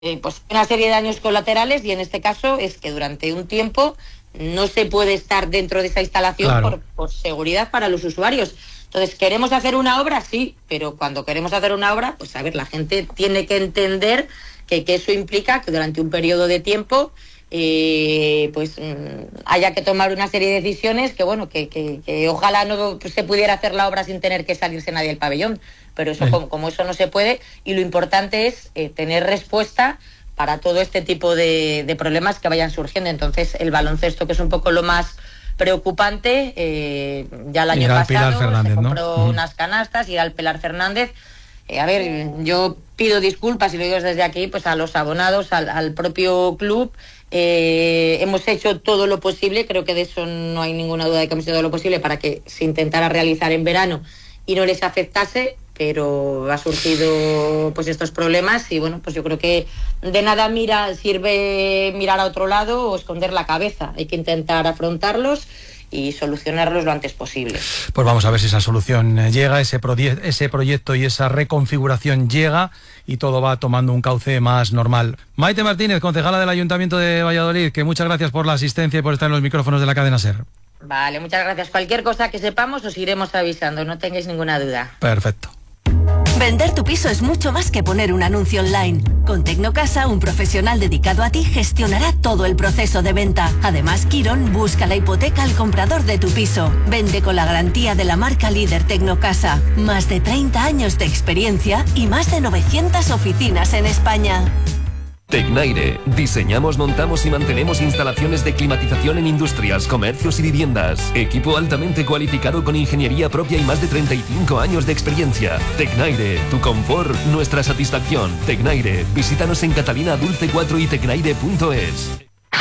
pues una serie de daños colaterales, y en este caso es que durante un tiempo no se puede estar dentro de esa instalación, claro, por seguridad para los usuarios. Entonces, ¿queremos hacer una obra? Sí, pero cuando queremos hacer una obra, pues a ver, la gente tiene que entender que eso implica que durante un periodo de tiempo haya que tomar una serie de decisiones que, bueno, que ojalá no se pudiera hacer la obra sin tener que salirse nadie del pabellón, pero eso como eso no se puede, y lo importante es tener respuesta para todo este tipo de problemas que vayan surgiendo. Entonces, el baloncesto, que es un poco lo más preocupante, ya el año pasado se compró unas canastas, ir al Pilar Fernández. A ver, yo pido disculpas, y lo digo desde aquí, pues a los abonados, al propio club. Hemos hecho todo lo posible, creo que de eso no hay ninguna duda de que hemos hecho todo lo posible para que se intentara realizar en verano y no les afectase, pero ha surgido pues estos problemas, y bueno, pues yo creo que de nada sirve mirar a otro lado o esconder la cabeza. Hay que intentar afrontarlos y solucionarlos lo antes posible. Pues vamos a ver si esa solución llega, ese proyecto y esa reconfiguración llega y todo va tomando un cauce más normal. Maite Martínez, concejala del Ayuntamiento de Valladolid, que muchas gracias por la asistencia y por estar en los micrófonos de la cadena SER. Vale, muchas gracias. Cualquier cosa que sepamos os iremos avisando, no tengáis ninguna duda. Perfecto. Vender tu piso es mucho más que poner un anuncio online. Con Tecnocasa, un profesional dedicado a ti gestionará todo el proceso de venta. Además, Quirón busca la hipoteca al comprador de tu piso. Vende con la garantía de la marca líder Tecnocasa. Más de 30 años de experiencia y más de 900 oficinas en España. Tecnaire. Diseñamos, montamos y mantenemos instalaciones de climatización en industrias, comercios y viviendas. Equipo altamente cualificado con ingeniería propia y más de 35 años de experiencia. Tecnaire. Tu confort, nuestra satisfacción. Tecnaire. Visítanos en Catalina Dulce 4 y tecnaire.es.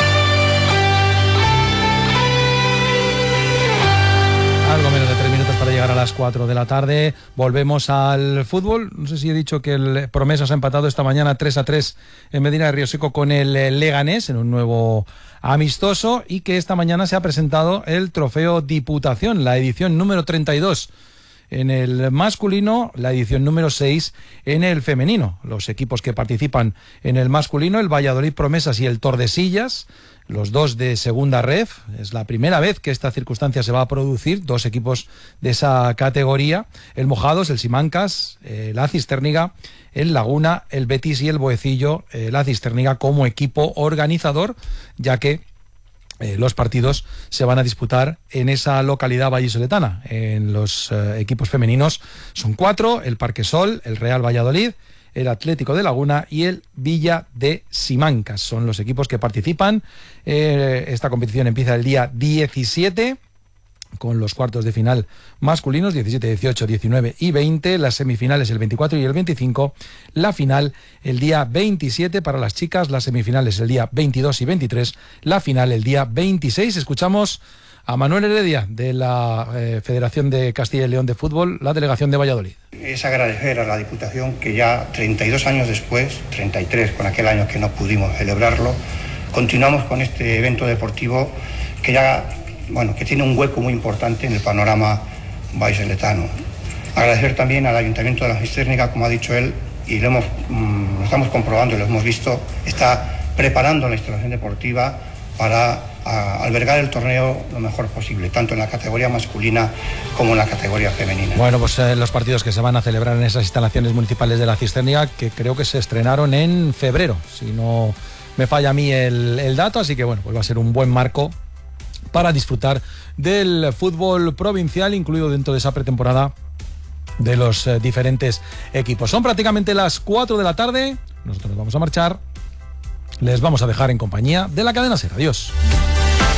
Algo menos de 3 minutos para llegar a las 4 de la tarde. Volvemos al fútbol. No sé si he dicho que el Promesas ha empatado esta mañana 3-3 en Medina de Rioseco con el Leganés en un nuevo amistoso, y que esta mañana se ha presentado el Trofeo Diputación, la edición número 32 en el masculino, la edición número 6 en el femenino. Los equipos que participan en el masculino, el Valladolid Promesas y el Tordesillas, los dos de segunda ref. Es la primera vez que esta circunstancia se va a producir, dos equipos de esa categoría: el Mojados, el Simancas, la Cistérniga, el Laguna, el Betis y el Boecillo, la Cistérniga como equipo organizador, ya que los partidos se van a disputar en esa localidad vallisoletana. En los equipos femeninos son 4, el Parquesol, el Real Valladolid, el Atlético de Laguna y el Villa de Simancas. Son los equipos que participan. Esta competición empieza el día 17 con los cuartos de final masculinos, 17, 18, 19 y 20, las semifinales el 24 y el 25, la final el día 27 para las chicas, las semifinales el día 22 y 23, la final el día 26. Escuchamos a Manuel Heredia, de la Federación de Castilla y León de Fútbol, la delegación de Valladolid. Es agradecer a la Diputación que ya 32 años después, 33 con aquel año que no pudimos celebrarlo, continuamos con este evento deportivo que ya, bueno, que tiene un hueco muy importante en el panorama vallisoletano. Agradecer también al Ayuntamiento de la Cistérniga, como ha dicho él, y lo estamos comprobando, lo hemos visto, está preparando la instalación deportiva para albergar el torneo lo mejor posible, tanto en la categoría masculina como en la categoría femenina. Bueno, pues los partidos que se van a celebrar en esas instalaciones municipales de la Cistérniga, que creo que se estrenaron en febrero, si no me falla a mí el dato, así que bueno, pues va a ser un buen marco para disfrutar del fútbol provincial, incluido dentro de esa pretemporada de los diferentes equipos. Son prácticamente las 4 de la tarde, nosotros nos vamos a marchar, les vamos a dejar en compañía de la cadena SER. Adiós.